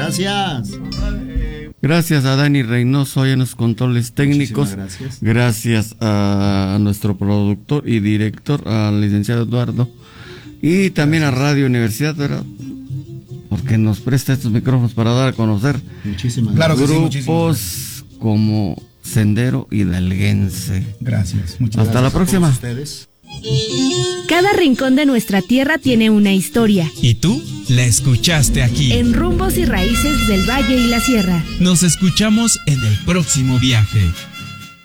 Gracias. Gracias a Dani Reynoso en los controles técnicos. Gracias a nuestro productor y director, al licenciado Eduardo. Y también a Radio Universidad, ¿verdad? Porque nos presta estos micrófonos para dar a conocer grupos como Sendero Hidalguense. Gracias. Hasta la próxima. Cada rincón de nuestra tierra tiene una historia. ¿Y tú? La escuchaste aquí. En Rumbos y Raíces del Valle y la Sierra. Nos escuchamos en el próximo viaje.